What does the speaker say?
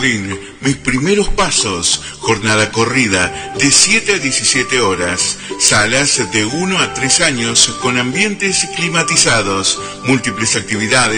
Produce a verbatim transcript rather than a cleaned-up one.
Jardín, mis primeros pasos, jornada corrida de siete a diecisiete horas, salas de uno a tres años con ambientes climatizados, múltiples actividades